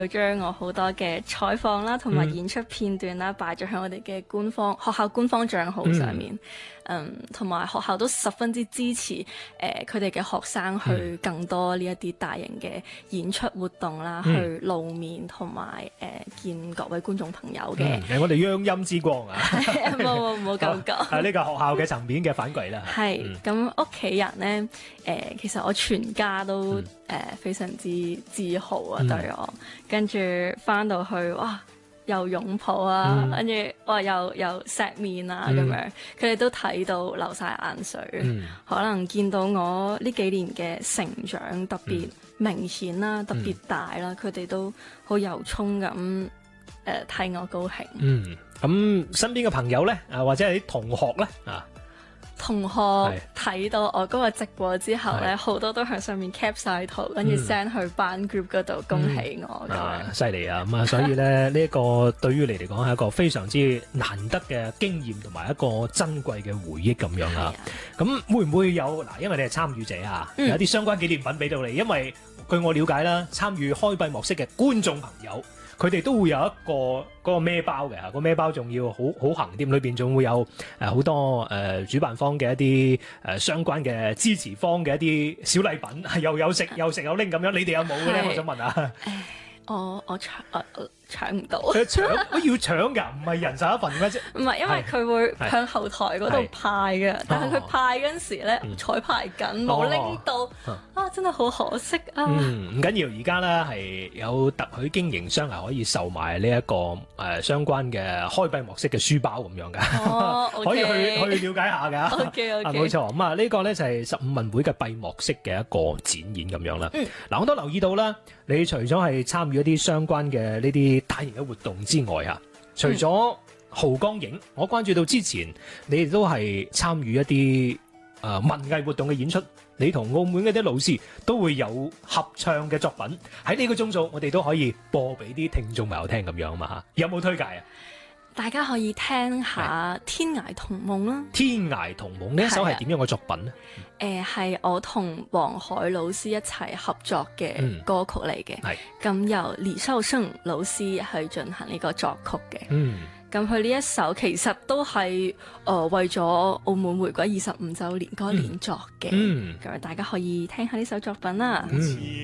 將我好多嘅採訪啦，同埋演出片段啦，擺咗喺我哋嘅學校官方帳號上面。同埋學校都十分之支持佢哋嘅學生去更多呢一啲大型嘅演出活動啦，去露面同埋見各位觀眾朋友嘅。 係我哋泱泱之光啊！ 冇咁講。 係呢個學校嘅層面嘅反饋啦。 係咁屋企人呢，其實我全家都非常之自豪啊，對我。跟住翻到去，哇！又擁抱啊，跟住哇又錫面啊咁樣，佢哋都睇到流晒眼水。可能見到我呢幾年嘅成長特別明顯啦，特別大啦，佢哋都好由衷咁替我高興。 咁身邊嘅朋友咧或者係啲同學咧同學睇到我嗰個直播之後咧，好多都喺上面 cap 晒圖，跟住 send 去班 group 嗰度恭喜我咁樣。 犀利啊！咁啊，所以咧呢一個對於你嚟講係一個非常之難得嘅經驗同埋一個珍貴嘅回憶咁樣啊。咁會唔會有嗱？因為你係參與者啊，有啲相關紀念品俾到你。因為據我了解啦，參與開閉幕式嘅觀眾朋友，佢哋都會有一個嗰個孭包嘅嚇，個孭包仲要好行添，裏邊仲會有好多主辦方嘅一啲相關嘅支持方嘅一啲小禮品，又有食有拎咁樣。你哋有冇嘅咧？我想問下。 我搶唔到。 要搶㗎，唔係人手一份嘅啫。唔係，因為佢會向後台嗰度派嘅，但係佢派嗰陣時咧彩排緊，冇拎到真係好可惜啊！ 唔緊要，而家咧係有特許經營商係可以售賣呢一個相關嘅開閉幕式嘅書包咁樣㗎，可以去了解下㗎。 OK， 冇錯。咁啊，呢個咧就係15運會嘅閉幕式嘅一個展演咁樣啦。嗱，我都留意到啦，你除咗係參與一啲相關嘅呢啲大型嘅活動之外除咗濠江影，我關注到之前你哋都係參與一啲文藝活動嘅演出，你同澳門嗰啲老師都會有合唱嘅作品喺呢個鐘數，我哋都可以播俾啲聽眾朋友聽咁樣嘛嚇，有冇推介啊？ 大家可以聽下《天涯童夢》啦，《 天涯童夢》呢一首係點樣嘅作品呢？ 係我同黃海老師一齊合作嘅歌曲嚟嘅，咁由李少勝老師去進行呢個作曲嘅。咁佢呢一首其實都係為咗澳門回歸25週年嗰年作嘅，咁大家可以聽下呢首作品啦。